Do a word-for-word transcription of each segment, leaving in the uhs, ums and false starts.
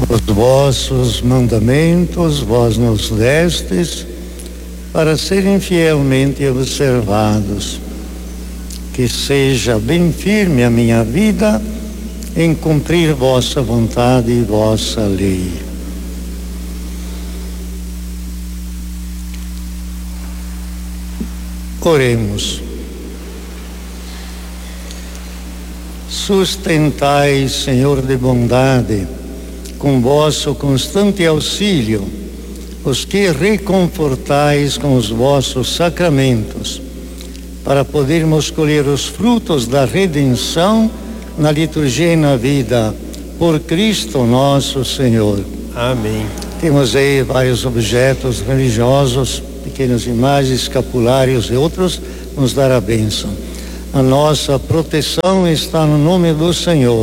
Os vossos mandamentos vós nos destes para serem fielmente observados. Que seja bem firme a minha vida em cumprir vossa vontade e vossa lei. Oremos. Sustentai, Senhor de bondade, com vosso constante auxílio, os que reconfortais com os vossos sacramentos, para podermos colher os frutos da redenção na liturgia e na vida, por Cristo nosso Senhor. Amém. Temos aí vários objetos religiosos, pequenas imagens, escapulários e outros, nos dar a bênção. A nossa proteção está no nome do Senhor.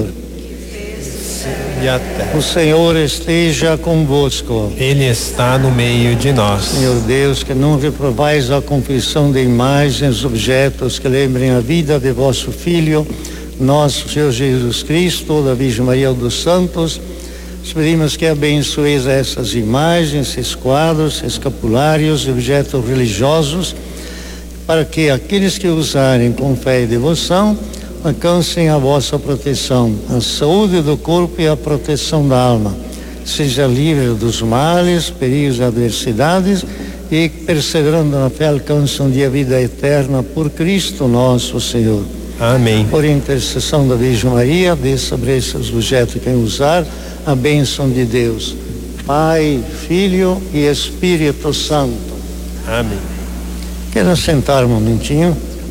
E a terra. O Senhor esteja convosco. Ele está no meio de nós. Senhor Deus, que não reprovais a confissão de imagens, objetos que lembrem a vida de vosso Filho, nosso Senhor Jesus Cristo, da Virgem Maria dos Santos, pedimos que abençoeis essas imagens, esses quadros, escapulários e objetos religiosos, para que aqueles que usarem com fé e devoção alcancem a vossa proteção, a saúde do corpo e a proteção da alma. Seja livre dos males, perigos e adversidades, e perseverando na fé alcançam a vida eterna por Cristo nosso Senhor. Amém. Por intercessão da Virgem Maria, dê sobre esses objetos quem usar a bênção de Deus, Pai, Filho e Espírito Santo. Amém. Quero sentar um momentinho.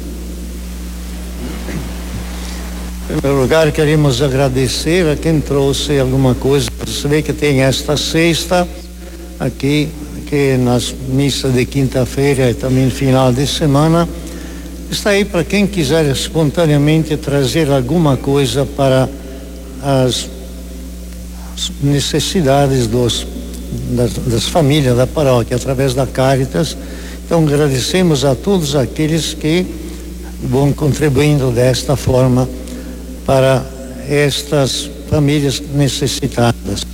Em primeiro lugar, queremos agradecer a quem trouxe alguma coisa. Você vê que tem esta sexta aqui, que nas missas de quinta-feira e também final de semana. Está aí para quem quiser espontaneamente trazer alguma coisa para as necessidades dos, das, das famílias da paróquia, através da Caritas. Então agradecemos a todos aqueles que vão contribuindo desta forma para estas famílias necessitadas.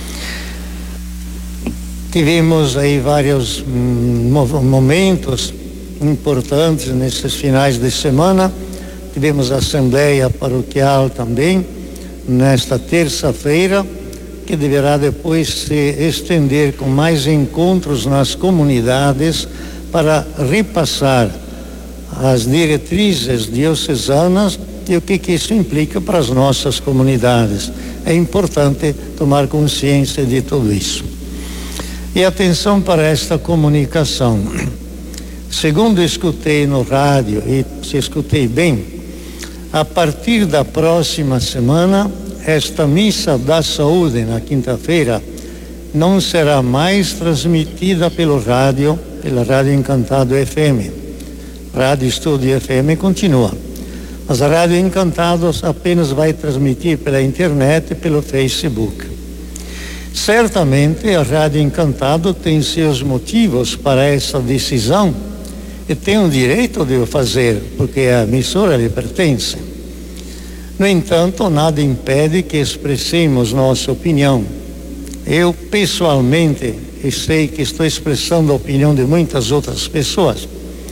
Tivemos aí vários hum, momentos importantes nesses finais de semana. Tivemos a Assembleia Paroquial também, nesta terça-feira, que deverá depois se estender com mais encontros nas comunidades para repassar as diretrizes diocesanas e o que, que isso implica para as nossas comunidades. É importante tomar consciência de tudo isso. E atenção para esta comunicação. Segundo escutei no rádio, e se escutei bem, a partir da próxima semana, esta missa da saúde na quinta-feira não será mais transmitida pelo rádio, pela Rádio Encantado F M. Rádio Estúdio F M continua, mas a Rádio Encantado apenas vai transmitir pela internet e pelo Facebook. Certamente a Rádio Encantado tem seus motivos para essa decisão e tem o direito de o fazer, porque a emissora lhe pertence. No entanto, nada impede que expressemos nossa opinião. Eu, pessoalmente, e sei que estou expressando a opinião de muitas outras pessoas,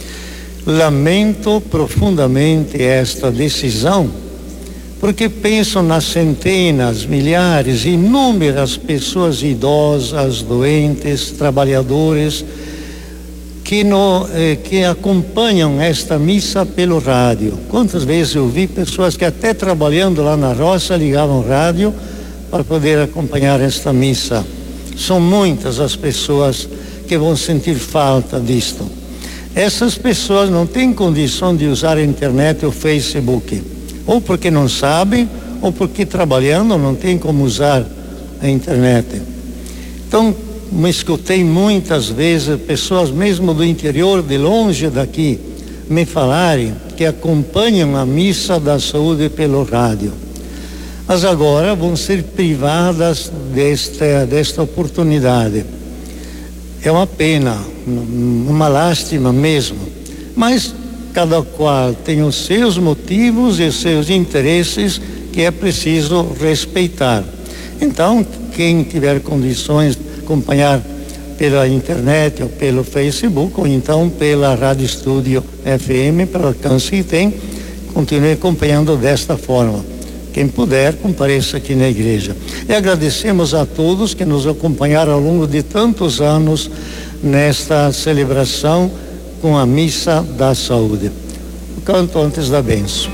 lamento profundamente esta decisão, porque penso nas centenas, milhares, inúmeras pessoas idosas, doentes, trabalhadores, que, no, eh, que acompanham esta missa pelo rádio. Quantas vezes eu vi pessoas que até trabalhando lá na roça ligavam o rádio para poder acompanhar esta missa. São muitas as pessoas que vão sentir falta disto. Essas pessoas não têm condição de usar a internet ou Facebook, ou porque não sabem, ou porque trabalhando não tem como usar a internet. Então, me escutei muitas vezes pessoas mesmo do interior, de longe daqui, me falarem que acompanham a missa da saúde pelo rádio. Mas agora vão ser privadas desta, desta oportunidade. É uma pena, uma lástima mesmo, mas cada qual tem os seus motivos e os seus interesses que é preciso respeitar. Então, quem tiver condições de acompanhar pela internet ou pelo Facebook, ou então pela Rádio Estúdio F M, pelo alcance que tem, continue acompanhando desta forma. Quem puder, compareça aqui na igreja. E agradecemos a todos que nos acompanharam ao longo de tantos anos nesta celebração com a Missa da Saúde. O canto antes da bênção.